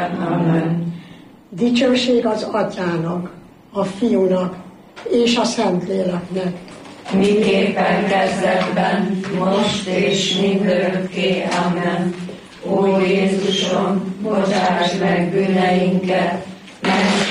Amen. Dicsőség az Atyának, a Fiúnak és a Szentléleknek. Miképpen kezdetben, most és mindörökké. Amen. Ó Jézusom, bocsáss meg bűneinket, ments